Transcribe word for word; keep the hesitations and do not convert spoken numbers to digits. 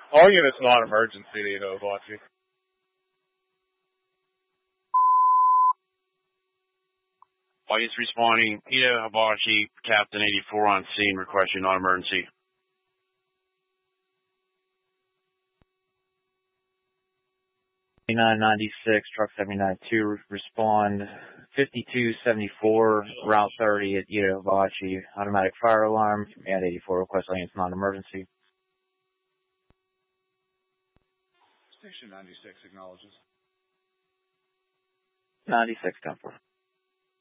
All units non-emergency to Edo Hibachi. Audience responding, Edo Hibachi, Captain eighty-four on scene, requesting non-emergency. seventy-nine ninety-six, truck seventy-nine two, respond fifty-two seventy-four, route thirty at Edo Hibachi, automatic fire alarm, command eighty-four, request audience non-emergency. Station ninety-six acknowledges. ninety-six, ten four.